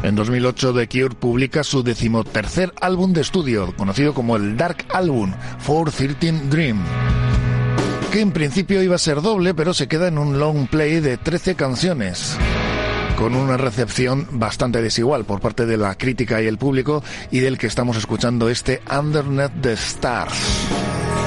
En 2008 The Cure publica su 13º álbum de estudio, conocido como el Dark Album, 413 Dream, que en principio iba a ser doble, pero se queda en un long play de 13 canciones, con una recepción bastante desigual por parte de la crítica y el público, y del que estamos escuchando este Underneath the Stars.